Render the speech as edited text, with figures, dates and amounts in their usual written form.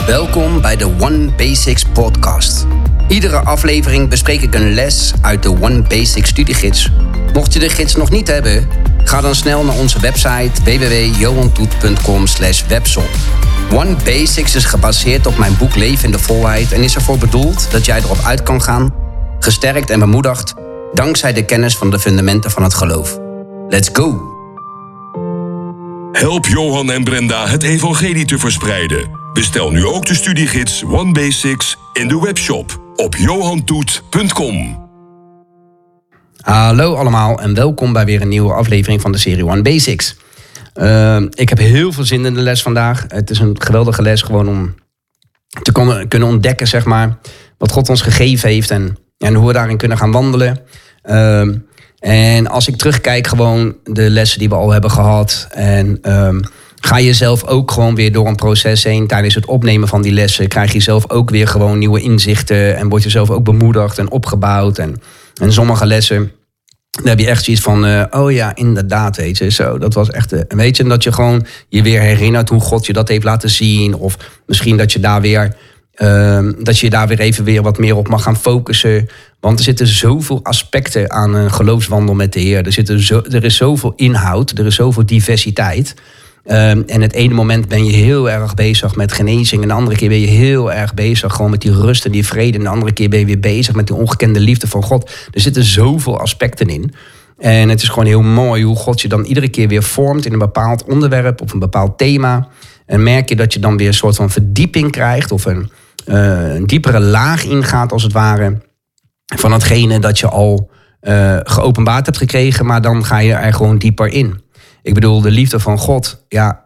Welkom bij de One Basics podcast. Iedere aflevering bespreek ik een les uit de One Basics studiegids. Mocht je de gids nog niet hebben, ga dan snel naar onze website www.johantoet.com/webshop. One Basics is gebaseerd op mijn boek Leven in de Volheid en is ervoor bedoeld dat jij erop uit kan gaan, gesterkt en bemoedigd, dankzij de kennis van de fundamenten van het geloof. Let's go! Help Johan en Brenda het evangelie te verspreiden. Bestel nu ook de studiegids One Basics in de webshop op johantoet.com. Hallo allemaal en welkom bij weer een nieuwe aflevering van de serie One Basics. Ik heb heel veel zin in de les vandaag. Het is een geweldige les gewoon om te kunnen ontdekken, zeg maar, wat God ons gegeven heeft en hoe we daarin kunnen gaan wandelen. En als ik terugkijk gewoon de lessen die we al hebben gehad en ga je zelf ook gewoon weer door een proces heen. Tijdens het opnemen van die lessen krijg je zelf ook weer gewoon nieuwe inzichten en word je zelf ook bemoedigd en opgebouwd. En sommige lessen, dan heb je echt zoiets van, oh ja, inderdaad, weet je, zo, dat was echt, weet je, en dat je gewoon je weer herinnert hoe God je dat heeft laten zien. Of misschien dat je daar weer, even weer wat meer op mag gaan focussen. Want er zitten zoveel aspecten aan een geloofswandel met de Heer. Er is zoveel inhoud, er is zoveel diversiteit. En het ene moment ben je heel erg bezig met genezing. En de andere keer ben je heel erg bezig gewoon met die rust en die vrede. En de andere keer ben je weer bezig met die ongekende liefde van God. Er zitten zoveel aspecten in. En het is gewoon heel mooi hoe God je dan iedere keer weer vormt in een bepaald onderwerp of een bepaald thema. En merk je dat je dan weer een soort van verdieping krijgt of een diepere laag ingaat als het ware. Van hetgene dat je al geopenbaard hebt gekregen. Maar dan ga je er gewoon dieper in. Ik bedoel, de liefde van God, ja,